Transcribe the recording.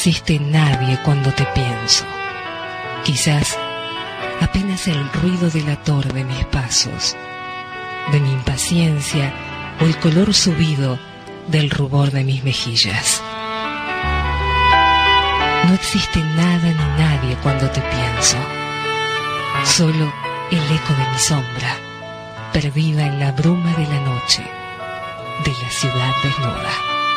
existe nadie cuando te pienso. Quizás apenas el ruido delator de mis pasos, de mi impaciencia o el color subido del rubor de mis mejillas. No existe nada ni nadie cuando te pienso, solo el eco de mi sombra, perdida en la bruma de la noche, de la ciudad desnuda.